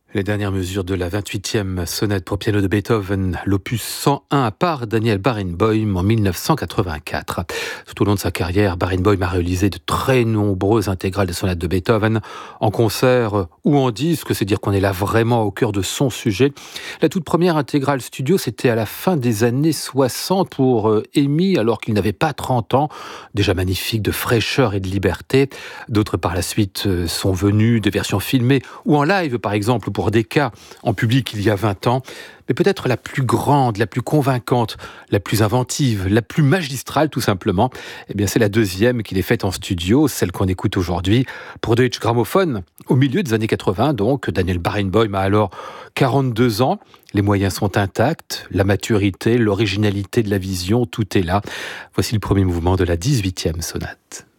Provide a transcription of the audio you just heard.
Les dernières mesures de la 28e sonate pour piano de Beethoven, l'opus 101 par Daniel Barenboim en 1984. Tout au long de sa carrière, Barenboim a réalisé de très nombreuses intégrales des sonates de Beethoven, en concert ou en disque, c'est dire qu'on est là vraiment au cœur de son sujet. La toute première intégrale studio, c'était à la fin des années 60 pour Amy, alors qu'il n'avait pas 30 ans, déjà magnifique de fraîcheur et de liberté. D'autres par la suite sont venus, des versions filmées ou en live par exemple, pour Decca en public il y a 20 ans, mais peut-être la plus grande, la plus convaincante, la plus inventive, la plus magistrale tout simplement, eh bien c'est la deuxième qu'il est faite en studio, celle qu'on écoute aujourd'hui pour Deutsche Grammophon, au milieu des années 80 donc. Daniel Barenboim a alors 42 ans, les moyens sont intacts, la maturité, l'originalité de la vision, tout est là. Voici le premier mouvement de la 18e sonate.